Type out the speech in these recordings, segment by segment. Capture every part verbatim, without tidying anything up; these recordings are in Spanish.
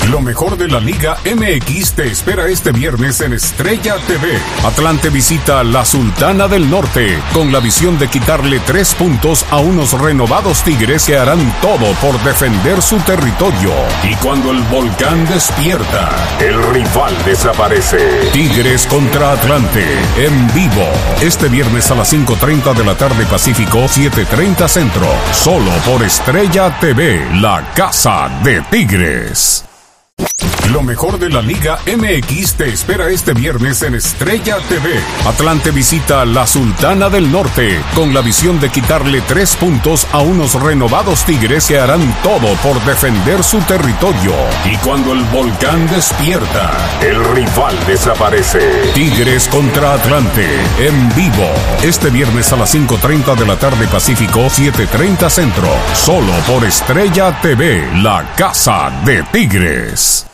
Lo mejor de la Liga M X te espera este viernes en Estrella T V. Atlante visita la Sultana del Norte con la visión de quitarle tres puntos a unos renovados Tigres que harán todo por defender su territorio. Y cuando el volcán despierta, el rival desaparece. Tigres contra Atlante en vivo este viernes a las cinco treinta de la tarde Pacífico, siete treinta Centro, solo por Estrella T V, la casa de Tigres. Lo mejor de la Liga M X te espera este viernes en Estrella T V. Atlante visita la Sultana del Norte con la visión de quitarle tres puntos a unos renovados Tigres que harán todo por defender su territorio. Y cuando el volcán despierta, el rival desaparece. Tigres contra Atlante en vivo este viernes a las cinco treinta de la tarde Pacífico, siete treinta Centro, solo por Estrella T V, la casa de Tigres.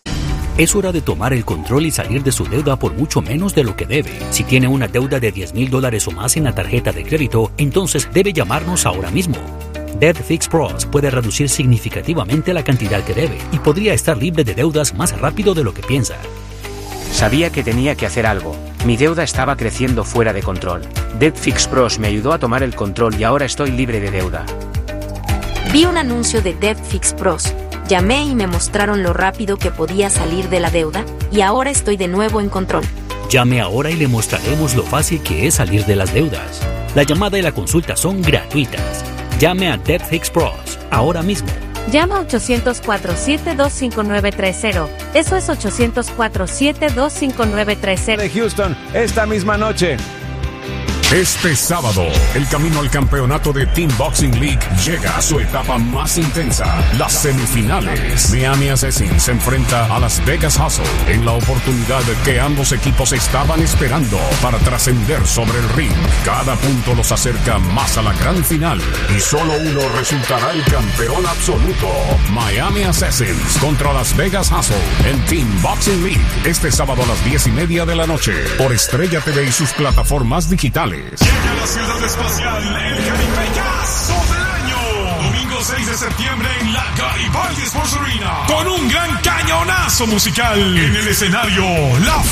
Es hora de tomar el control y salir de su deuda por mucho menos de lo que debe. Si tiene una deuda de diez mil dólares o más en la tarjeta de crédito, entonces debe llamarnos ahora mismo. Debt Fix Pros puede reducir significativamente la cantidad que debe y podría estar libre de deudas más rápido de lo que piensa. Sabía que tenía que hacer algo. Mi deuda estaba creciendo fuera de control. Debt Fix Pros me ayudó a tomar el control y ahora estoy libre de deuda. Vi un anuncio de Debt Fix Pros. Llamé y me mostraron lo rápido que podía salir de la deuda, y ahora estoy de nuevo en control. Llame ahora y le mostraremos lo fácil que es salir de las deudas. La llamada y la consulta son gratuitas. Llame a Debt Fix Pros ahora mismo. Llama a ochocientos cuatro, siete dos cinco nueve tres cero. Eso es ochocientos cuatro, siete dos cinco nueve tres cero. De Houston, esta misma noche. Este sábado, el camino al campeonato de Team Boxing League llega a su etapa más intensa, las semifinales. Miami Assassins se enfrenta a Las Vegas Hustle en la oportunidad que ambos equipos estaban esperando para trascender sobre el ring. Cada punto los acerca más a la gran final y solo uno resultará el campeón absoluto. Miami Assassins contra Las Vegas Hustle en Team Boxing League este sábado a las diez y media de la noche por Estrella T V y sus plataformas digitales. Llega la ciudad espacial, el Garibaldazo del año. Domingo seis de septiembre en la Garibaldi Sports Arena. Con un gran cañonazo musical. En el escenario, la